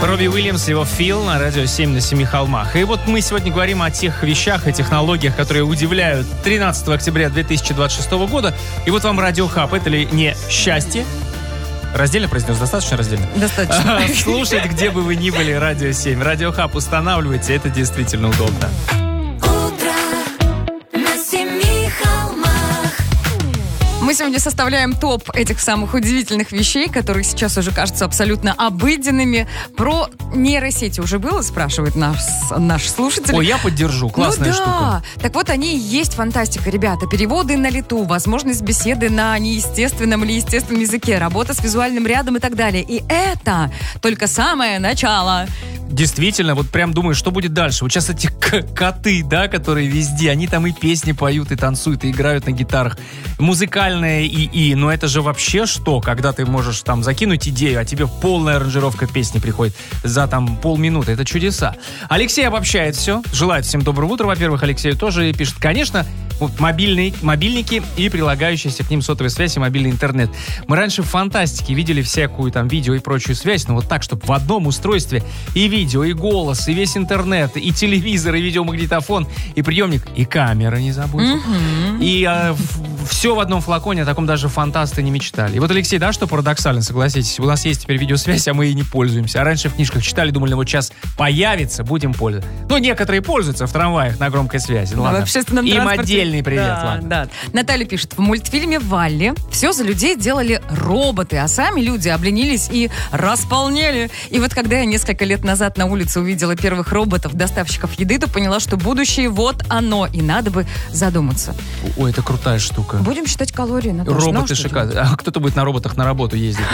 Робби Уильямс, его «Feel» на радио 7 на 7 холмах. И вот мы сегодня говорим о тех вещах и технологиях, которые удивляют 13 октября 2026 года. И вот вам Радиохаб. Это ли не счастье? Раздельно произнес? Достаточно раздельно? Достаточно. Слушать, где бы вы ни были, Радио 7. Радиохаб устанавливайте, это действительно удобно. Мы сегодня составляем топ этих самых удивительных вещей, которые сейчас уже кажутся абсолютно обыденными. Про нейросети уже было, спрашивает наш слушатель. Ой, я поддержу, классная штука. Так вот, они и есть фантастика, ребята. Переводы на лету, возможность беседы на неестественном или естественном языке, работа с визуальным рядом и так далее. И это только самое начало. Действительно, вот прям думаю, что будет дальше. Вот сейчас эти коты, да, которые везде, они там и песни поют, и танцуют, и играют на гитарах. Музыкальное ИИ, но это же вообще что? Когда ты можешь там закинуть идею, а тебе полная аранжировка песни приходит за там полминуты. Это чудеса. Алексей обобщает все, желает всем доброго утра, во-первых. Алексею тоже пишет, конечно, вот мобильники и прилагающиеся к ним сотовая связь и мобильный интернет. Мы раньше в фантастике видели всякую там видео и прочую связь, но вот так, чтобы в одном устройстве и видео, и голос, и весь интернет, и телевизор, и видеомагнитофон, и приемник, и камера, не забудь. И все в одном флаконе, о таком даже фантасты не мечтали. И вот, Алексей, да, что парадоксально, согласитесь, у нас есть теперь видеосвязь, а мы ей не пользуемся. А раньше в книжках читали, думали, вот сейчас появится, будем пользоваться. Ну, некоторые пользуются в трамваях на громкой связи. Ну, ладно. В общественном им транспорте. отдельный привет, да, ладно. Да. Наталья пишет, в мультфильме «Валли» все за людей делали роботы, а сами люди обленились и располнели. И вот когда я несколько лет назад на улице увидела первых роботов-доставщиков еды, то поняла, что будущее вот оно, и надо бы задуматься. Ой, это крутая штука. Будем считать калории, Наташа. Роботы шикарные. А кто-то будет на роботах на работу ездить.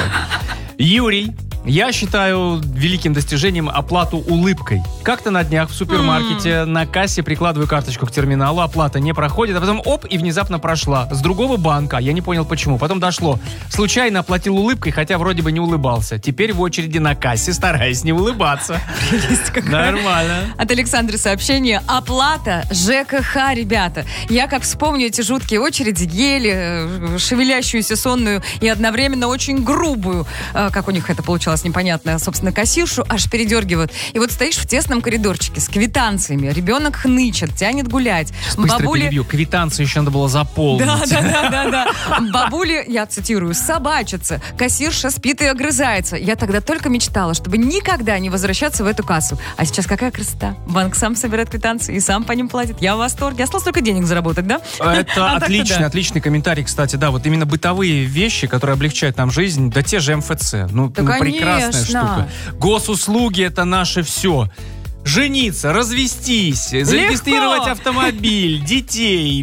Юрий, я считаю великим достижением оплату улыбкой. Как-то на днях в супермаркете на кассе прикладываю карточку к терминалу, оплата не проходит, а потом оп, и внезапно прошла. С другого банка, я не понял почему. Потом дошло. Случайно оплатил улыбкой, хотя вроде бы не улыбался. Теперь в очереди на кассе, стараюсь не улыбаться. Нормально. От Александры сообщение. Оплата ЖКХ, ребята. Я как вспомню эти жуткие очереди, еле шевелящуюся сонную и одновременно очень грубую, как у них это получалось непонятно, собственно, кассиршу, аж передергивают. И вот стоишь в тесном коридорчике с квитанциями, ребенок хнычет, тянет гулять. Быстро перебью, квитанцию еще надо было заполнить. Да. Бабули, я цитирую, собачатся, кассирша спит и огрызается. Я тогда только мечтала, чтобы никогда не возвращаться в эту кассу. А сейчас какая красота. Банк сам собирает квитанции и сам по ним платит. Я в восторге. Осталось только денег заработать, да? Это отличный комментарий, кстати, да. Вот именно бытовые вещи, которые облегчают нам жизнь, да те же МФЦ. Ну, прекрасная штука. Госуслуги — это наше все. Жениться, развестись, зарегистрировать автомобиль, детей,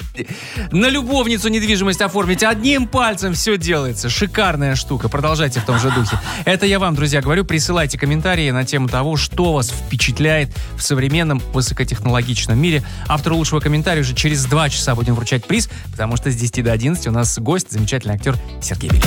на любовницу недвижимость оформить. Одним пальцем все делается. Шикарная штука. Продолжайте в том же духе. Это я вам, друзья, говорю. Присылайте комментарии на тему того, что вас впечатляет в современном высокотехнологичном мире. Автору лучшего комментария уже через 2 часа будем вручать приз, потому что с 10 до 11 у нас гость, замечательный актер Сергей Беляев.